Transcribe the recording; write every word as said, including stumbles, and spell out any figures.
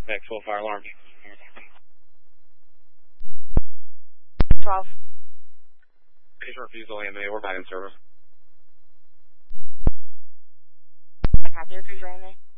Next full fire alarm. twelve. Patient refusal A M A, we're back in service. I copy, refusal A M A.